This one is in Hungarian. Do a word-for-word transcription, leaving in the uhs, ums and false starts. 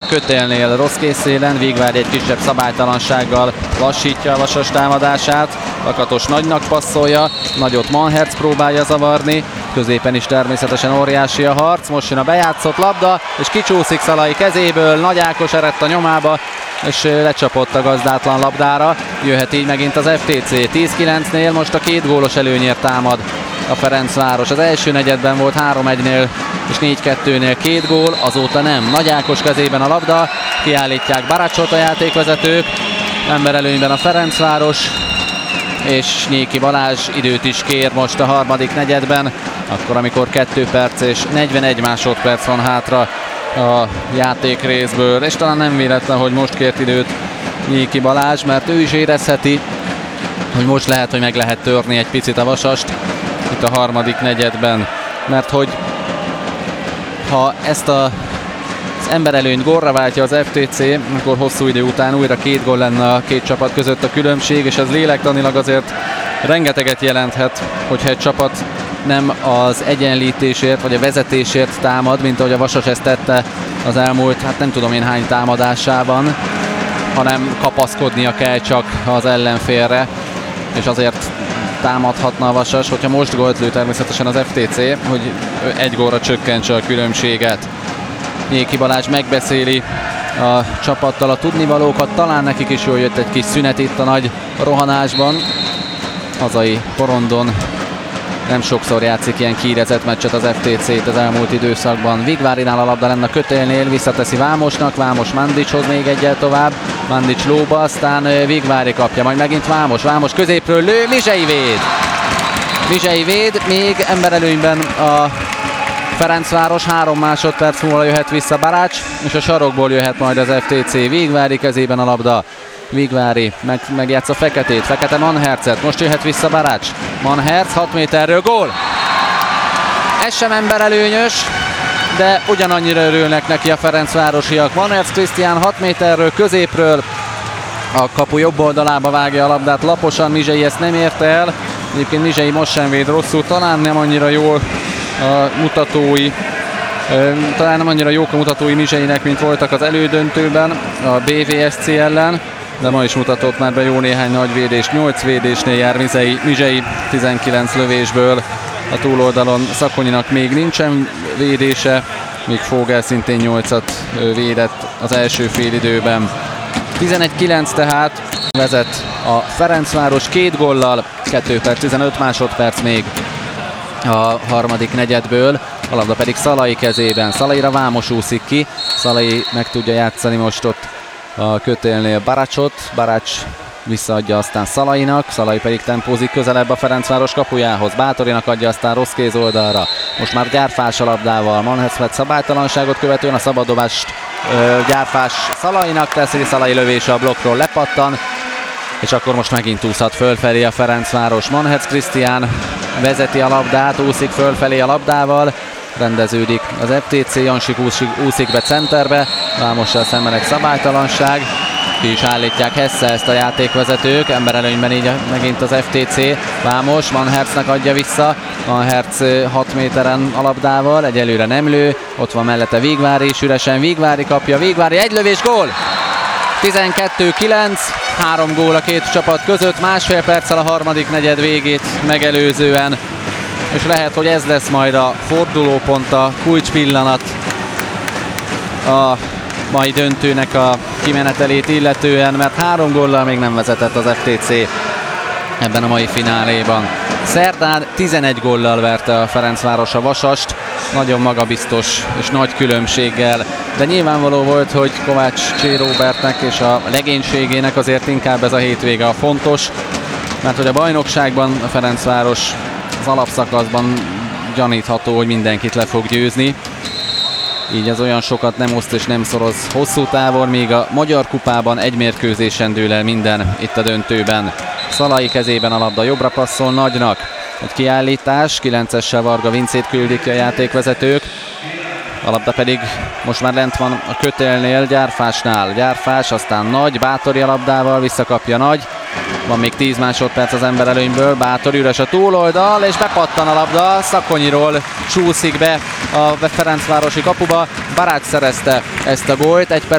Kötélnél rossz készélen, Vigvári egy kisebb szabálytalansággal lassítja a Vasas támadását. Lakatos Nagynak passzolja, Nagyot Manherc próbálja zavarni, középen is természetesen óriási a harc. Most jön a bejátszott labda, és kicsúszik Szalai kezéből, Nagy Ákos eredt a nyomába, és lecsapott a gazdátlan labdára. Jöhet így megint az ef té cé. tíz kilencnél most a két gólos előnyért támad a Ferencváros. Az első negyedben volt három egynél és négy kettőnél két gól, azóta nem. Nagy Ákos kezében a labda, kiállítják Baracsot a játékvezetők, emberelőnyben a Ferencváros, és Nyéki Balázs időt is kér most a harmadik negyedben, akkor amikor kettő perc és negyvenegy másodperc van hátra a játék részből, és talán nem véletlen, hogy most kért időt Nyéki Balázs, mert ő is érezheti, hogy most lehet, hogy meg lehet törni egy picit a Vasast itt a harmadik negyedben, mert hogy ha ezt a, az emberelőnyt gólra váltja az ef té cé, akkor hosszú idő után újra két gól lenne a két csapat között a különbség, és ez lélektanilag azért rengeteget jelenthet, hogyha egy csapat nem az egyenlítésért vagy a vezetésért támad, mint ahogy a Vasas ezt tette az elmúlt, hát nem tudom én hány támadásában, hanem kapaszkodnia kell csak az ellenfélre, és azért támadhatna a Vasas, hogyha most gólt lő természetesen az ef té cé, hogy egy gólra csökkentse a különbséget. Nyéki Balázs megbeszéli a csapattal a tudnivalókat, talán nekik is jól jött egy kis szünet itt a nagy rohanásban. Hazai porondon nem sokszor játszik ilyen kiírezett meccset az ef té cé-t az elmúlt időszakban. Vigvárinál a labda lenne a Kötélnél, visszateszi Vámosnak, Vámos Mandicshoz még egyel tovább, Mandics lóba, aztán Vigvári kapja, majd megint Vámos, Vámos középről lő, Mizsei véd! Mizsei véd, még emberelőnyben a Ferencváros, három másodperc múlva jöhet vissza Barács, és a sarokból jöhet majd az ef té cé. Vigvári kezében a labda. Vigvári meg, megjátsza Feketét, Fekete Manhercet, most jöhet vissza Barács. Manherc hat méterről gól! Ez sem emberelőnyös, de ugyanannyira örülnek neki a ferencvárosiak. Manherc Krisztián hat méterről, középről a kapu jobb oldalába vágja a labdát laposan, Mizsei ezt nem érte el. Egyébként Mizsei most sem véd rosszul, talán nem annyira jól a mutatói, talán nem annyira jók a mutatói Mizseinek, mint voltak az elődöntőben a bé vé es cé ellen, de ma is mutatott már be jó néhány nagy védés, nyolc védésnél jár Mizsei, Mizsei tizenkilenc lövésből a túloldalon. Szakonyinak még nincsen védése, míg Fogel szintén nyolcat védett az első félidőben. tizenegy kilenc tehát vezet a Ferencváros két góllal, kettő perc tizenöt másodperc még a harmadik negyedből, a labda pedig Szalai kezében. Szalaira Vámos úszik ki, Szalai meg tudja játszani most ott a Kötélnél Baracsot, Barács visszaadja aztán Szalainak, Szalai pedig tempózik közelebb a Ferencváros kapujához, Bátorinak adja aztán rossz kéz oldalra, most már Gyárfás a labdával, Manherc vett szabálytalanságot követően a szabaddobást Gyárfás Szalainak teszi, Szalai lövése a blokkról lepattan, és akkor most megint úszhat fölfelé a Ferencváros. Manherc Krisztián vezeti a labdát, úszik fölfelé a labdával, rendeződik az ef té cé, Jansik úszik, úszik be centerbe, Vámossal szemben egy szabálytalanság, ki is állítják Hesse ezt a játékvezetők, emberelőnyben így megint az ef té cé, Vámos Manhercnek adja vissza, Manherc hat méteren a labdával, egyelőre nem lő, ott van mellette Vigvári is üresen, Vigvári kapja, Vigvári egy lövés, gól! tizenkettő kilenc, három gól a két csapat között, másfél perccel a harmadik negyed végét megelőzően, és lehet, hogy ez lesz majd a fordulópont, a kulcs pillanat a mai döntőnek a kimenetelét illetően, mert három góllal még nem vezetett az ef té cé ebben a mai fináléban. Szerdán tizenegy góllal verte a Ferencváros a Vasast, nagyon magabiztos és nagy különbséggel, de nyilvánvaló volt, hogy Kovács Csé Róbertnek és a legénységének azért inkább ez a hétvége a fontos, mert hogy a bajnokságban a Ferencváros az alapszakaszban gyanítható, hogy mindenkit le fog győzni. Így az olyan sokat nem oszt és nem szoroz hosszú távon, míg a Magyar Kupában egy mérkőzésen dől el minden itt a döntőben. Szalai kezében a labda, jobbra passzol Nagynak. Egy kiállítás, kilencessel Varga Vincét küldik ki a játékvezetők. A labda pedig most már lent van a Kötélnél, Gyárfásnál. Gyárfás, aztán Nagy, Bátori a labdával, visszakapja Nagy. Van még tíz másodperc az emberelőnyből, Bátor üres a túloldal, és bepattan a labda, Szakonyiról csúszik be a Ferencvárosi kapuba. Barács szerezte ezt a gólt, egy